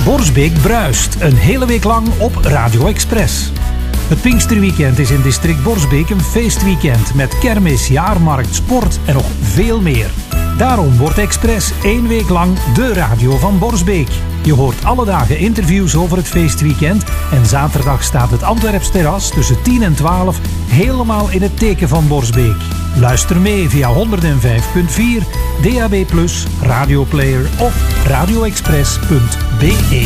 Borsbeek bruist, een hele week lang op Radio Express. Het Pinksterweekend is in district Borsbeek een feestweekend met kermis, jaarmarkt, sport en nog veel meer. Daarom wordt Express 1 week lang de radio van Borsbeek. Je hoort alle dagen interviews over het feestweekend en zaterdag staat het Antwerps terras tussen 10 en 12 helemaal in het teken van Borsbeek. Luister mee via 105.4, DAB+, Radioplayer of radioexpress.be.